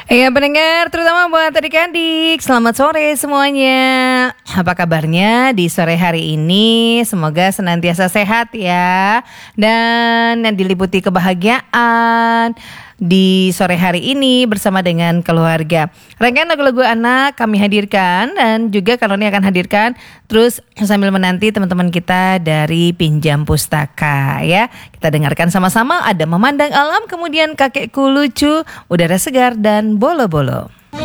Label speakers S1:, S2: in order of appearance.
S1: Iya pendengar, terutama buat adik-adik, selamat sore semuanya. Apa kabarnya di sore hari ini? Semoga senantiasa sehat ya. Dan diliputi kebahagiaan di sore hari ini bersama dengan keluarga. Rangkaian lagu-lagu anak kami hadirkan dan juga Karoni akan hadirkan terus sambil menanti teman-teman kita dari Pinjam Pustaka ya. Kita dengarkan sama-sama, ada Memandang Alam, kemudian Kakekku Lucu, Udara Segar dan Bolo-Bolo.